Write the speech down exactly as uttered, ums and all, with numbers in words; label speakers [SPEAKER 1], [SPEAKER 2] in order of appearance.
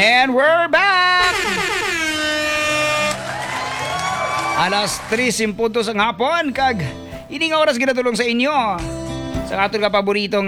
[SPEAKER 1] And we're back! Alas tres puntos ang hapon, kag ini nga oras ginatulong sa inyo sa atong kapaboritong